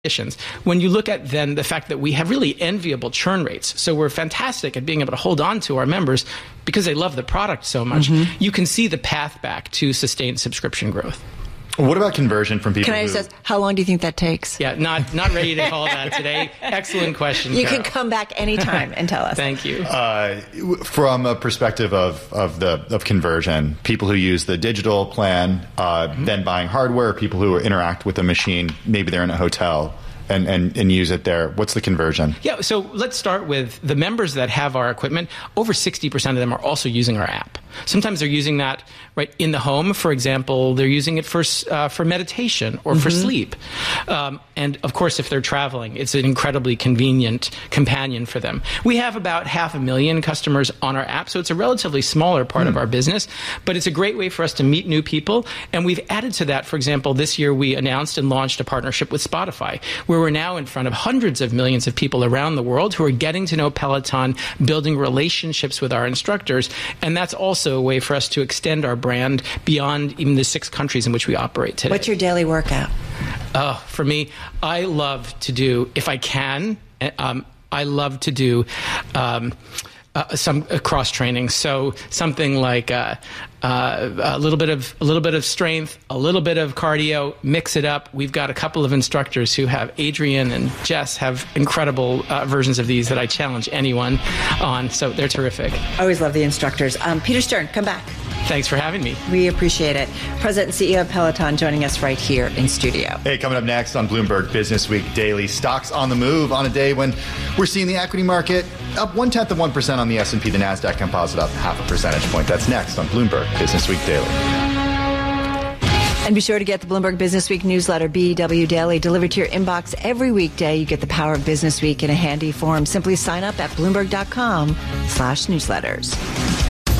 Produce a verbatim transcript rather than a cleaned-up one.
When you look at then the fact that we have really enviable churn rates, so we're fantastic at being able to hold on to our members because they love the product so much, mm-hmm. you can see the path back to sustained subscription growth. What about conversion from people? Can I just who... ask, how long do you think that takes? Yeah, not not ready to call that today. Excellent question, You Carol. can come back anytime and tell us. Thank you. Uh, from a perspective of, of the of conversion, people who use the digital plan, uh, mm-hmm. then buying hardware, people who interact with the machine, maybe they're in a hotel. And, and, and use it there. What's the conversion? Yeah, so let's start with the members that have our equipment. Over sixty percent of them are also using our app. Sometimes they're using that right in the home. For example, they're using it for uh, for meditation or mm-hmm. for sleep. Um, and of course, if they're traveling, it's an incredibly convenient companion for them. We have about half a million customers on our app, so it's a relatively smaller part mm. of our business, but it's a great way for us to meet new people. And we've added to that, for example, this year we announced and launched a partnership with Spotify, where we're now in front of hundreds of millions of people around the world who are getting to know Peloton, building relationships with our instructors, and that's also a way for us to extend our brand beyond even the six countries in which we operate today. What's your daily workout? Oh, for me, I love to do, if I can, um, I love to do um, uh, some uh, cross training. So something like uh, uh, a little bit of a little bit of strength, a little bit of cardio, mix it up. We've got a couple of instructors who have, Adrian and Jess have incredible uh, versions of these that I challenge anyone on. So they're terrific. I always love the instructors. Um, Peter Stern, come back. Thanks for having me. We appreciate it. President and C E O of Peloton joining us right here in studio. Hey, coming up next on Bloomberg Business Week Daily, stocks on the move on a day when we're seeing the equity market up one-tenth of one percent on the S and P, the NASDAQ composite up half a percentage point. That's next on Bloomberg Business Week Daily. And be sure to get the Bloomberg Business Week newsletter, B W Daily, delivered to your inbox every weekday. You get the power of Business Week in a handy form. Simply sign up at Bloomberg dot com slash newsletters.